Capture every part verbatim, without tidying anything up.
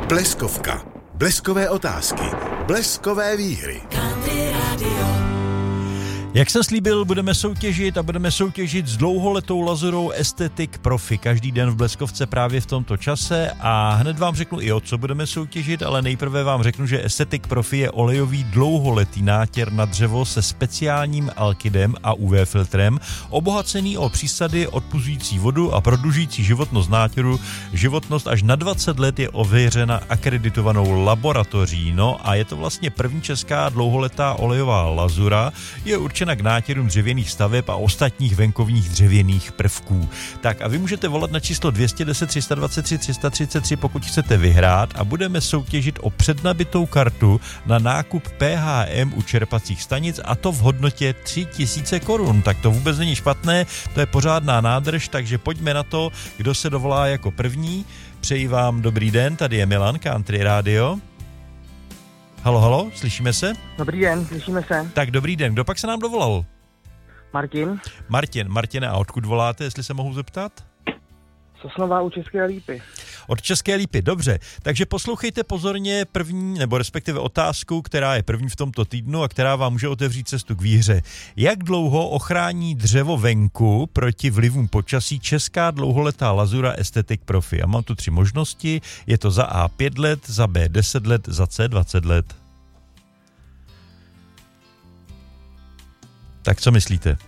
Bleskovka. Bleskové otázky. Bleskové výhry. Jak jsem slíbil, budeme soutěžit a budeme soutěžit s dlouholetou lazurou Aesthetic Profi. Každý den v Bleskovce právě v tomto čase a hned vám řeknu i o co budeme soutěžit, ale nejprve vám řeknu, že Aesthetic Profi je olejový dlouholetý nátěr na dřevo se speciálním alkydem a U V filtrem, obohacený o přísady odpuzující vodu a prodlužující životnost nátěru. Životnost až na dvacet let je ověřena akreditovanou laboratoří. No a je to vlastně první česká dlouholetá olejová lazura, je určena k nátěrům dřevěných staveb a ostatních venkovních dřevěných prvků. Tak a vy můžete volat na číslo dvě jedna nula, tři dva tři, tři tři tři, pokud chcete vyhrát a budeme soutěžit o přednabitou kartu na nákup P H M u čerpacích stanic a to v hodnotě tři tisíce korun. Tak to vůbec není špatné, to je pořádná nádrž, takže pojďme na to, kdo se dovolá jako první. Přeji vám dobrý den, tady je Milan, Country Radio. Halo, halo, slyšíme se? Dobrý den, slyšíme se. Tak dobrý den, kdo pak se nám dovolal? Martin. Martin, Martine, a odkud voláte, jestli se mohu zeptat? Sosnová u České Lípy. Od České Lípy, dobře. Takže poslouchejte pozorně první, nebo respektive otázku, která je první v tomto týdnu a která vám může otevřít cestu k výhře. Jak dlouho ochrání dřevo venku proti vlivům počasí česká dlouholetá lazura Aesthetic Profi? A mám tu tři možnosti. Je to za A pět let, za B deset let, za C dvacet let. Tak co myslíte?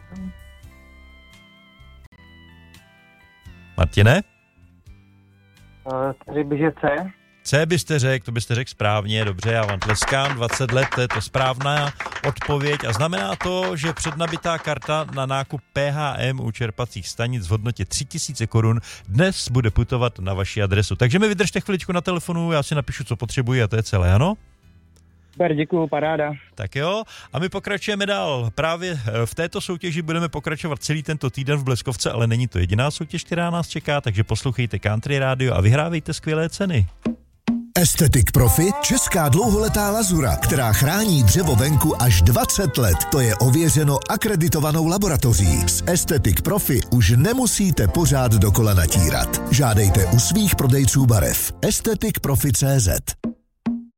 Martine? Uh, Řekl bych, že C. C byste řekl, to byste řekl správně, dobře, já vám tleskám, dvacet let, to je to správná odpověď a znamená to, že přednabitá karta na nákup P H M u čerpacích stanic v hodnotě tři tisíce korun dnes bude putovat na vaši adresu. Takže mi vydržte chviličku na telefonu, já si napíšu, co potřebuji a to je celé, ano? Super, děkuju, paráda. Tak jo, a my pokračujeme dál. Právě v této soutěži budeme pokračovat celý tento týden v Bleskovce, ale není to jediná soutěž, která nás čeká, takže poslouchejte Country Radio a vyhrávejte skvělé ceny. Aesthetic Profi, česká dlouholetá lazura, která chrání dřevo venku až dvacet let. To je ověřeno akreditovanou laboratoří. S Aesthetic Profi už nemusíte pořád dokola natírat. Žádejte u svých prodejců barev. aesthetic profi tečka cé zet